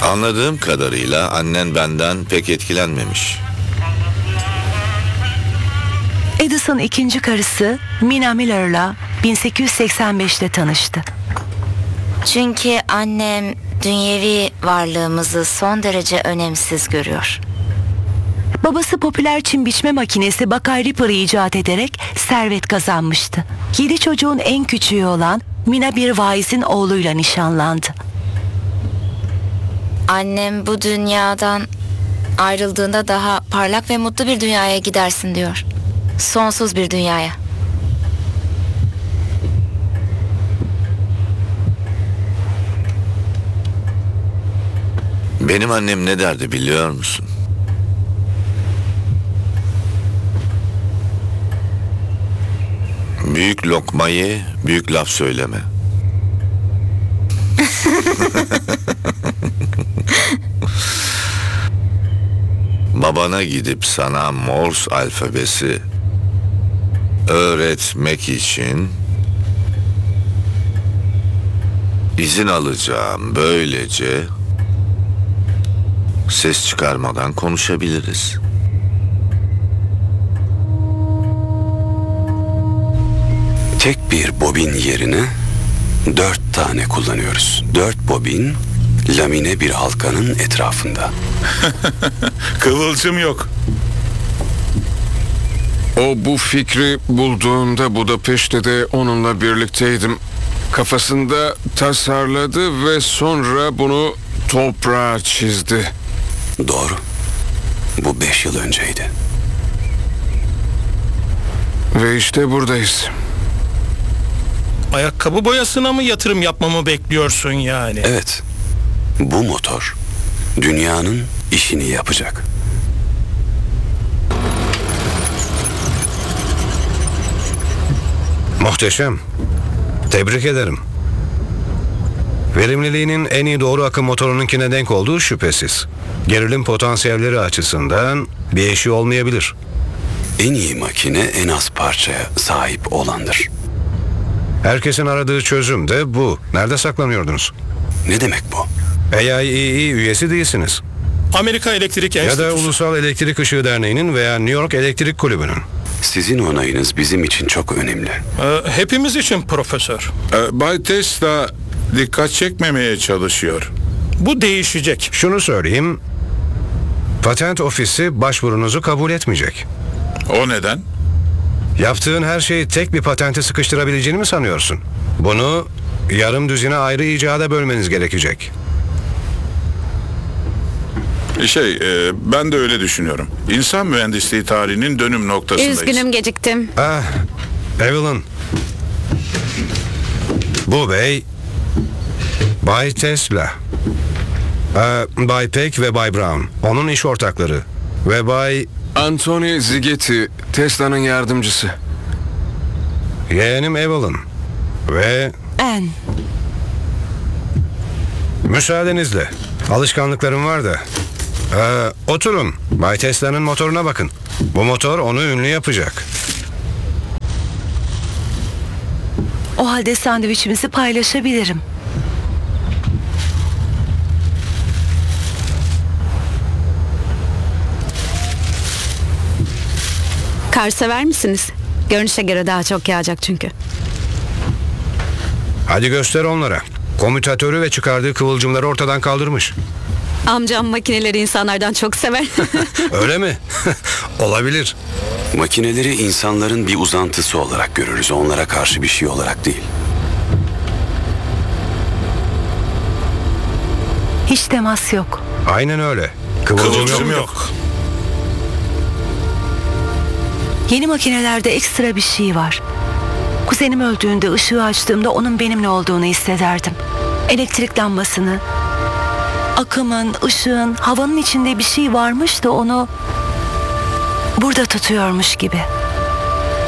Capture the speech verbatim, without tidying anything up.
Anladığım kadarıyla annen benden pek etkilenmemiş. Edison ikinci karısı Mina Miller'la bin sekiz yüz seksen beşte tanıştı. Çünkü annem dünyevi varlığımızı son derece önemsiz görüyor. Babası popüler çim biçme makinesi Bakay Ripper'ı icat ederek servet kazanmıştı. Yedi çocuğun en küçüğü olan Mina bir vaizin oğluyla nişanlandı. Annem bu dünyadan ayrıldığında daha parlak ve mutlu bir dünyaya gidersin diyor. Sonsuz bir dünyaya. Benim annem ne derdi biliyor musun? Büyük lokmayı büyük laf söyleme. Babana gidip sana Morse alfabesi öğretmek için izin alacağım. Böylece ses çıkarmadan konuşabiliriz. Tek bir bobin yerine dört tane kullanıyoruz. Dört bobin lamine bir halkanın etrafında. Kıvılcım yok. O bu fikri bulduğunda Budapeşte de onunla birlikteydim. Kafasında tasarladı ve sonra bunu toprağa çizdi. Doğru. Bu beş yıl önceydi. Ve işte buradayız. Ayakkabı boyasına mı yatırım yapmamı bekliyorsun yani? Evet. Bu motor dünyanın işini yapacak. Muhteşem. Tebrik ederim. Verimliliğinin en iyi doğru akım motorununkine denk olduğu şüphesiz. Gerilim potansiyelleri açısından bir eşi olmayabilir. En iyi makine en az parçaya sahip olandır. Herkesin aradığı çözüm de bu. Nerede saklanıyordunuz? Ne demek bu? A I E E üyesi değilsiniz. Amerika Elektrik Ya da Enstitüsü. Ulusal Elektrik Işığı Derneği'nin veya New York Elektrik Kulübü'nün. Sizin onayınız bizim için çok önemli. Ee, hepimiz için profesör. Ee, Bay Tesla dikkat çekmemeye çalışıyor. Bu değişecek. Şunu söyleyeyim. Patent ofisi başvurunuzu kabul etmeyecek. O neden? Yaptığın her şeyi tek bir patente sıkıştırabileceğini mi sanıyorsun? Bunu yarım düzine ayrı icada bölmeniz gerekecek. Şey, e, ben de öyle düşünüyorum. İnsan mühendisliği tarihinin dönüm noktasındayız. Üzgünüm, geciktim. Ah, Evelyn. Bu bey, Bay Tesla. Ee, Bay Peck ve Bay Brown, onun iş ortakları. Ve Bay Anthony Zigetti, Tesla'nın yardımcısı. yeğenim Evelyn. Ve En. müsaadenizle, alışkanlıklarım var da. Ee, oturun, Bay Tesla'nın motoruna bakın. Bu motor onu ünlü yapacak. O halde sandviçimizi paylaşabilirim. Kar sever misiniz? Görünüşe göre daha çok yağacak çünkü. Hadi göster onlara. Komütatörü ve çıkardığı kıvılcımları ortadan kaldırmış. Amcam makineleri insanlardan çok sever. Öyle mi? Olabilir. Makineleri insanların bir uzantısı olarak görürüz. Onlara karşı bir şey olarak değil. Hiç temas yok. Aynen öyle. Kıvılcım, Kıvılcım yok. yok. Yeni makinelerde ekstra bir şey var. Kuzenim öldüğünde ışığı açtığımda onun benimle olduğunu hissederdim. Elektrik lambasını, akımın, ışığın, havanın içinde bir şey varmış da onu burada tutuyormuş gibi.